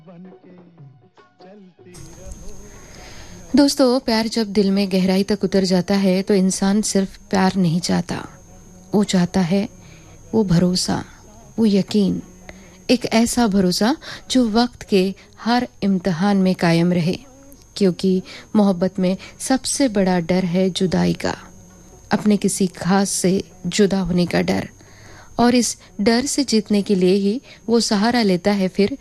दोस्तों, प्यार जब दिल में गहराई तक उतर जाता है तो इंसान सिर्फ प्यार नहीं चाहता, वो चाहता है वो भरोसा, वो यकीन, एक ऐसा भरोसा जो वक्त के हर इम्तिहान में कायम रहे। क्योंकि मोहब्बत में सबसे बड़ा डर है जुदाई का, अपने किसी खास से जुदा होने का डर। और इस डर से जीतने के लिए ही वो सहारा लेता है फिर